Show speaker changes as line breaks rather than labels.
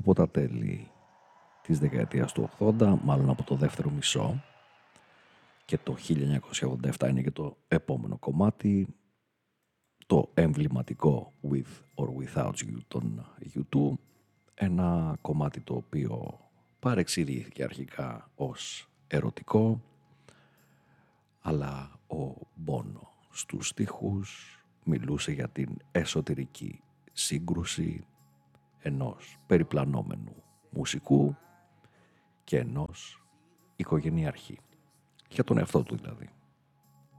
από τα τέλη της δεκαετίας του 80, μάλλον από το δεύτερο μισό, και το 1987 είναι και το επόμενο κομμάτι, το εμβληματικό With or Without You των U2, ένα κομμάτι το οποίο παρεξηγήθηκε αρχικά ως ερωτικό, αλλά ο Μπόνο στους στίχους μιλούσε για την εσωτερική σύγκρουση ενός περιπλανόμενου μουσικού και ενός οικογενειάρχη, για τον εαυτό του δηλαδή.